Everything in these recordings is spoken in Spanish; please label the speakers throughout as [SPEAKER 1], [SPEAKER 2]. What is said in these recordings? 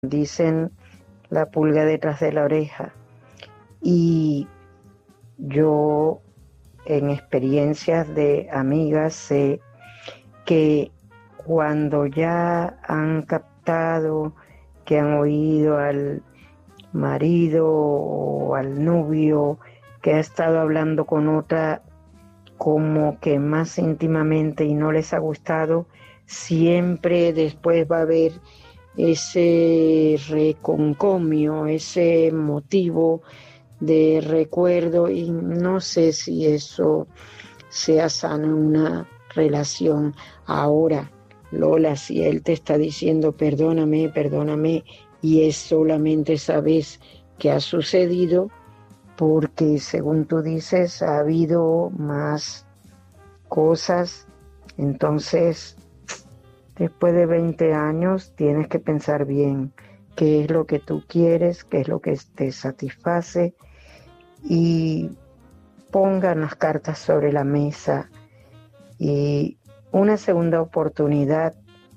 [SPEAKER 1] dicen la pulga detrás de la oreja. Y yo, en experiencias de amigas, sé que cuando ya han captado, que han oído al marido o al novio que ha estado hablando con otra como que más íntimamente y no les ha gustado, siempre después va a haber ese reconcomio, ese motivo de recuerdo, y no sé si eso sea sano en una relación. Ahora, Lola, si él te está diciendo perdóname, perdóname, y es solamente esa vez que ha sucedido, porque según tú dices ha habido más cosas, entonces después de 20 años tienes que pensar bien qué es lo que tú quieres, qué es lo que te satisface, y pongan las cartas sobre la mesa. Y una segunda oportunidad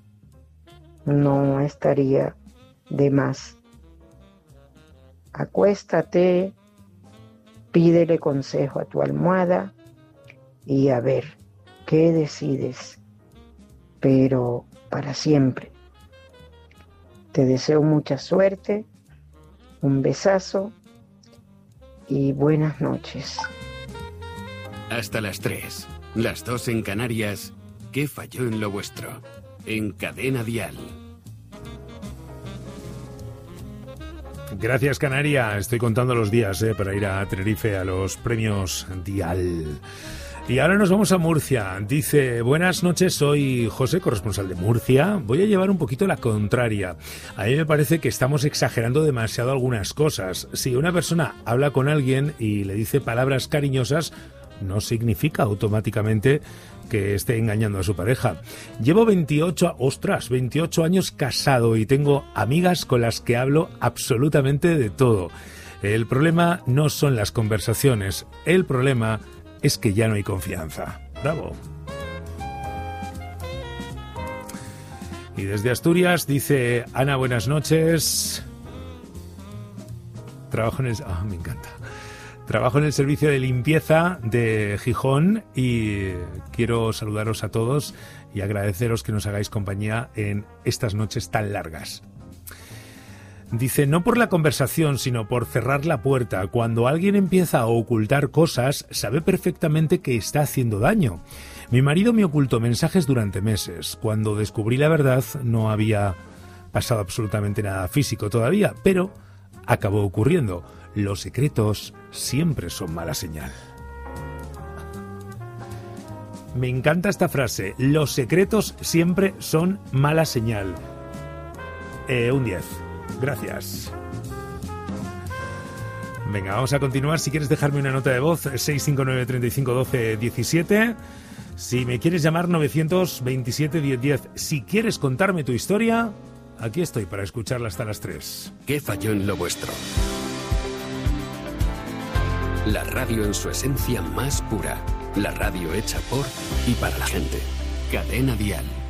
[SPEAKER 1] no estaría de más. Acuéstate, pídele consejo a tu almohada y a ver qué decides, pero para siempre. Te deseo mucha suerte, un besazo y buenas noches.
[SPEAKER 2] Hasta las 3, las 2 en Canarias. ¿Qué falló en lo vuestro? En Cadena Dial.
[SPEAKER 3] Gracias, Canaria. Estoy contando los días para ir a Tenerife a los premios Dial. Y ahora nos vamos a Murcia. Dice: buenas noches, soy José, corresponsal de Murcia. Voy a llevar un poquito la contraria. A mí me parece que estamos exagerando demasiado algunas cosas. Si una persona habla con alguien y le dice palabras cariñosas, no significa automáticamente que esté engañando a su pareja. Llevo 28 años casado y tengo amigas con las que hablo absolutamente de todo. El problema no son las conversaciones, el problema es que ya no hay confianza. ¡Bravo! Y desde Asturias dice Ana: buenas noches. Me encanta. Trabajo en el servicio de limpieza de Gijón y quiero saludaros a todos y agradeceros que nos hagáis compañía en estas noches tan largas. Dice: no por la conversación, sino por cerrar la puerta. Cuando alguien empieza a ocultar cosas, sabe perfectamente que está haciendo daño. Mi marido me ocultó mensajes durante meses. Cuando descubrí la verdad, no había pasado absolutamente nada físico todavía, pero acabó ocurriendo. Los secretos siempre son mala señal. Me encanta esta frase. Los secretos siempre son mala señal. Un 10. Gracias. Venga, vamos a continuar. Si quieres dejarme una nota de voz, 659 35 12 17. Si me quieres llamar, 927 1010. Si quieres contarme tu historia, aquí estoy para escucharla hasta las 3.
[SPEAKER 2] ¿Qué falló en lo vuestro? La radio en su esencia más pura. La radio hecha por y para la gente. Cadena Dial.